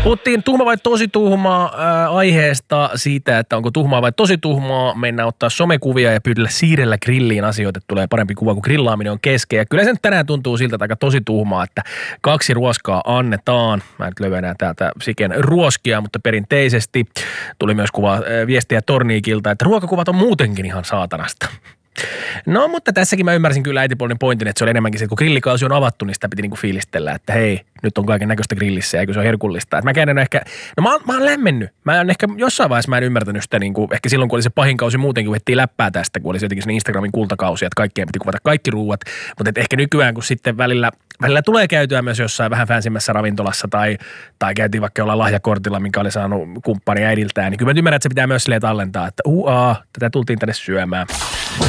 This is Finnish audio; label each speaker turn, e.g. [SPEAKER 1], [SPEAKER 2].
[SPEAKER 1] Puhuttiin tuhma vai tosi tuhmaa aiheesta siitä, että onko tuhmaa vai tosi tuhmaa. Mennään ottaa somekuvia ja pyydellä siirrellä grilliin asioita, että tulee parempi kuva, kun grillaaminen on kesken. Ja kyllä se nyt tänään tuntuu siltä, että aika tosi tuhmaa, että 2 ruoskaa annetaan. Mä nyt löydän enää täältä Siken ruoskia, mutta perinteisesti tuli myös viestiä Torniikilta, että ruokakuvat on muutenkin ihan saatanasta. No, mutta tässäkin mä ymmärsin kyllä äitipuolinen pointin, että se oli enemmänkin se, että kun grillikausi on avattu, niin sitä piti niinku fiilistellä, että hei, nyt on kaiken näköistä grillissä ja kyllä se on herkullista. Että mäkään en ole ehkä, no mä oon lämmennyt. Mä oon ehkä jossain vaiheessa mä en ymmärtänyt sitä niinku, ehkä silloin kun oli se pahin kausi muutenkin, kun vettiin läppää tästä, kun oli se jotenkin se Instagramin kultakausi, että kaikkeen piti kuvata kaikki ruuat. Mutta ehkä nykyään, kun sitten välillä tulee käytyä myös jossain vähän fansimmässä ravintolassa tai käytiin vaikka jollain lahjakortilla, minkä oli saanut kumppani äidiltään, niin kyllä mä ymmärrän, että se pitää myös silleen tallentaa, että tätä tultiin tänne syömään.